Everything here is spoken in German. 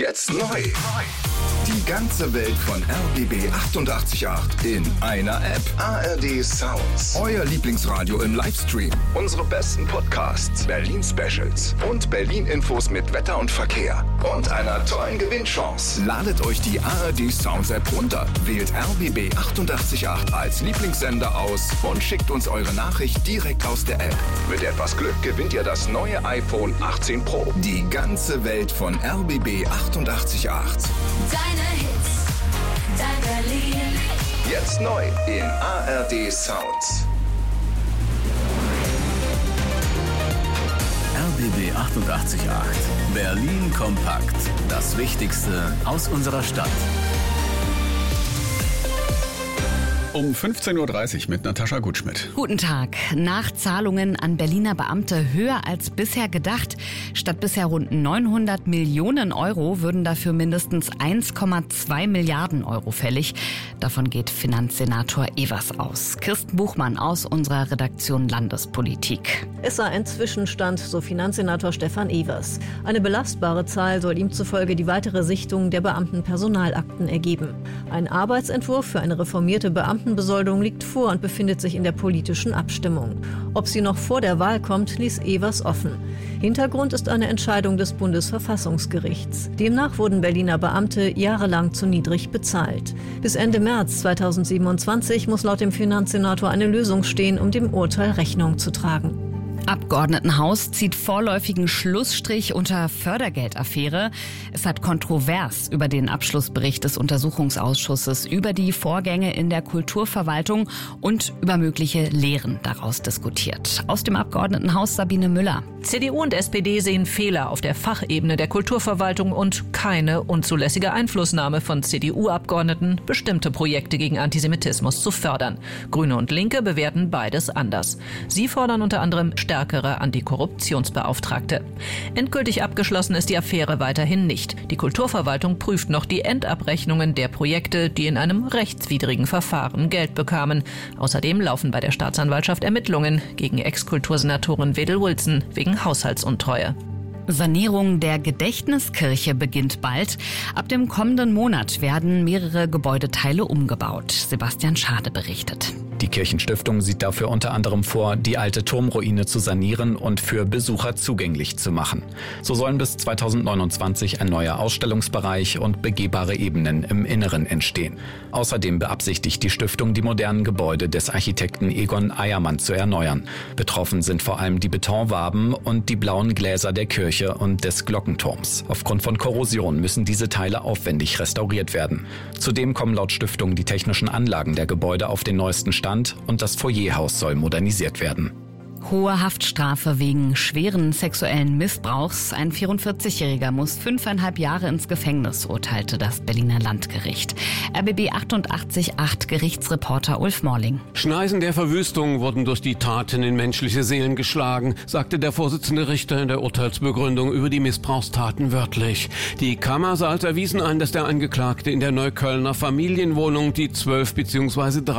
Jetzt neu. Die ganze Welt von RBB 888 in einer App. ARD Sounds. Euer Lieblingsradio im Livestream. Unsere besten Podcasts, Berlin-Specials und Berlin-Infos mit Wetter und Verkehr. Und einer tollen Gewinnchance. Ladet euch die ARD Sounds App runter, wählt RBB 888 als Lieblingssender aus und schickt uns eure Nachricht direkt aus der App. Mit etwas Glück gewinnt ihr das neue iPhone 18 Pro. Die ganze Welt von RBB 888. Deine Hits, dein Berlin. Jetzt neu in ARD Sounds. RBB 888. Berlin kompakt. Das Wichtigste aus unserer Stadt. Um 15.30 Uhr mit Natascha Gutschmidt. Guten Tag. Nachzahlungen an Berliner Beamte höher als bisher gedacht. Statt bisher rund 900 Millionen Euro würden dafür mindestens 1,2 Milliarden Euro fällig. Davon geht Finanzsenator Evers aus. Kirsten Buchmann aus unserer Redaktion Landespolitik. Es sei ein Zwischenstand, so Finanzsenator Stefan Evers. Eine belastbare Zahl soll ihm zufolge die weitere Sichtung der Beamtenpersonalakten ergeben. Ein Arbeitsentwurf für eine reformierte Beamtenbesoldung liegt vor und befindet sich in der politischen Abstimmung. Ob sie noch vor der Wahl kommt, ließ Evers offen. Hintergrund ist eine Entscheidung des Bundesverfassungsgerichts. Demnach wurden Berliner Beamte jahrelang zu niedrig bezahlt. Bis Ende März 2027 muss laut dem Finanzsenator eine Lösung stehen, um dem Urteil Rechnung zu tragen. Abgeordnetenhaus zieht vorläufigen Schlussstrich unter Fördergeldaffäre. Es hat kontrovers über den Abschlussbericht des Untersuchungsausschusses über die Vorgänge in der Kulturverwaltung und über mögliche Lehren daraus diskutiert. Aus dem Abgeordnetenhaus Sabine Müller. CDU und SPD sehen Fehler auf der Fachebene der Kulturverwaltung und keine unzulässige Einflussnahme von CDU-Abgeordneten, bestimmte Projekte gegen Antisemitismus zu fördern. Grüne und Linke bewerten beides anders. Sie fordern unter anderem stärkere Antikorruptionsbeauftragte. Endgültig abgeschlossen ist die Affäre weiterhin nicht. Die Kulturverwaltung prüft noch die Endabrechnungen der Projekte, die in einem rechtswidrigen Verfahren Geld bekamen. Außerdem laufen bei der Staatsanwaltschaft Ermittlungen gegen Ex-Kultursenatorin Wedel-Wilson wegen Haushaltsuntreue. Sanierung der Gedächtniskirche beginnt bald. Ab dem kommenden Monat werden mehrere Gebäudeteile umgebaut. Sebastian Schade berichtet. Die Kirchenstiftung sieht dafür unter anderem vor, die alte Turmruine zu sanieren und für Besucher zugänglich zu machen. So sollen bis 2029 ein neuer Ausstellungsbereich und begehbare Ebenen im Inneren entstehen. Außerdem beabsichtigt die Stiftung, die modernen Gebäude des Architekten Egon Eiermann zu erneuern. Betroffen sind vor allem die Betonwaben und die blauen Gläser der Kirche und des Glockenturms. Aufgrund von Korrosion müssen diese Teile aufwendig restauriert werden. Zudem kommen laut Stiftung die technischen Anlagen der Gebäude auf den neuesten Stand und das Foyerhaus soll modernisiert werden. Hohe Haftstrafe wegen schweren sexuellen Missbrauchs. Ein 44-Jähriger muss 5,5 Jahre ins Gefängnis, urteilte das Berliner Landgericht. RBB 888 Gerichtsreporter Ulf Morling. Schneisen der Verwüstung wurden durch die Taten in menschliche Seelen geschlagen, sagte der Vorsitzende Richter in der Urteilsbegründung über die Missbrauchstaten wörtlich. Die Kammersaals erwiesen ein, dass der Angeklagte in der Neuköllner Familienwohnung die 12 bzw.